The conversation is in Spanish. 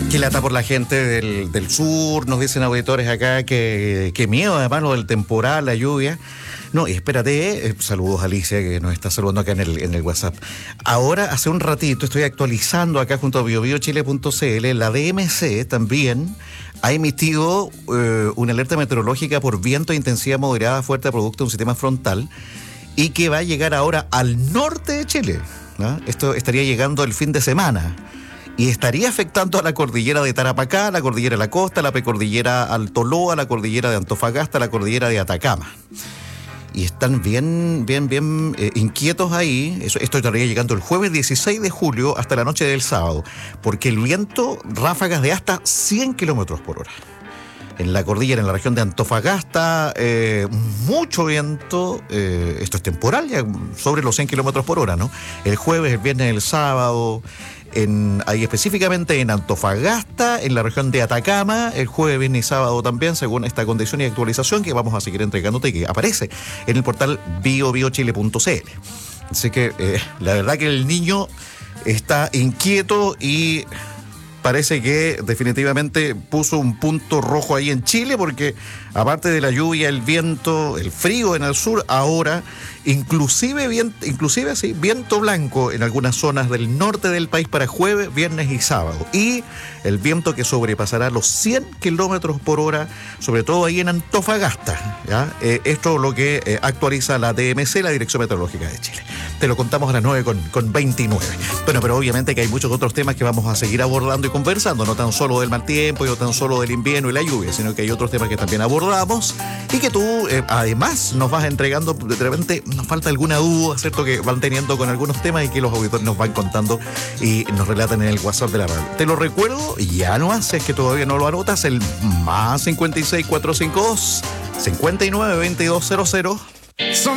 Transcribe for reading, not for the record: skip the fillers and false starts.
Qué lata por la gente del sur, nos dicen auditores acá que miedo además lo del temporal, la lluvia. No, y espérate, saludos a Alicia que nos está saludando acá en el WhatsApp. Ahora, hace un ratito, estoy actualizando acá junto a biobiochile.cl, la DMC también ha emitido una alerta meteorológica por viento de intensidad moderada fuerte producto de un sistema frontal y que va a llegar ahora al norte de Chile, ¿no? Esto estaría llegando el fin de semana. Y estaría afectando a la cordillera de Tarapacá, la cordillera de la costa, la precordillera Alto-Loa, la cordillera de Antofagasta, la cordillera de Atacama. Y están bien inquietos ahí. Esto estaría llegando el jueves 16 de julio hasta la noche del sábado, porque el viento, ráfagas de hasta 100 kilómetros por hora. En la cordillera, en la región de Antofagasta, mucho viento, esto es temporal, ya sobre los 100 kilómetros por hora, ¿no? El jueves, el viernes, el sábado, ahí específicamente en Antofagasta, en la región de Atacama, el jueves, viernes y sábado también, según esta condición y actualización que vamos a seguir entregándote y que aparece en el portal biobiochile.cl. Así que la verdad que el niño está inquieto y parece que definitivamente puso un punto rojo ahí en Chile, porque aparte de la lluvia, el viento, el frío en el sur, ahora inclusive viento blanco en algunas zonas del norte del país para jueves, viernes y sábado. Y el viento que sobrepasará los 100 kilómetros por hora, sobre todo ahí en Antofagasta, ¿ya? Esto es lo que actualiza la DMC, la Dirección Meteorológica de Chile. Te lo contamos a las 9:29. Bueno, pero obviamente que hay muchos otros temas que vamos a seguir abordando y conversando, no tan solo del mal tiempo y no tan solo del invierno y la lluvia, sino que hay otros temas que también abordamos y que tú además nos vas entregando. De repente nos falta alguna duda, ¿cierto?, que van teniendo con algunos temas y que los auditores nos van contando y nos relatan en el WhatsApp de la radio. Te lo recuerdo, ya no haces, que todavía no lo anotas, el +56 452 59 2200.